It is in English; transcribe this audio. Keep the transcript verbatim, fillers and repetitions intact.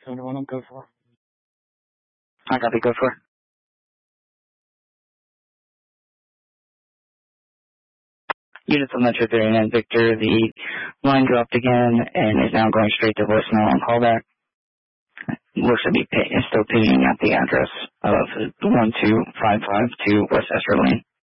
Tell me what I'm good for. I got to go for. Units on Metro thirty-nine Victor, the line dropped again and is now going straight to voicemail on callback. Looks to be pay- still pinging at the address of one two five five two West Esther Lane.